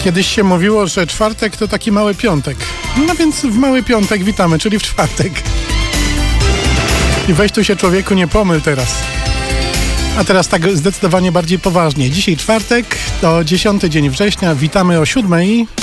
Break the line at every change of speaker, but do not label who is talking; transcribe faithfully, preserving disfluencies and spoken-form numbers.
Kiedyś się mówiło, że czwartek to taki mały piątek. No więc w mały piątek witamy, czyli w czwartek. I weź tu się, człowieku, nie pomyl teraz. A teraz tak zdecydowanie bardziej poważnie. Dzisiaj czwartek, to dziesiąty dzień września. Witamy o siódmej.